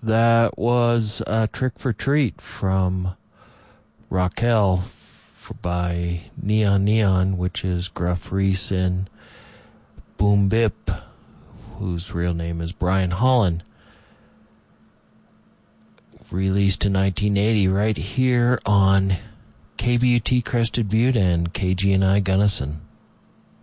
That was Trick for Treat from Raquel by Neon Neon, which is Gruff Rhys and Boom Bip, whose real name is Brian Holland. Released in 1980 right here on KBUT Crested Butte and KGNI Gunnison.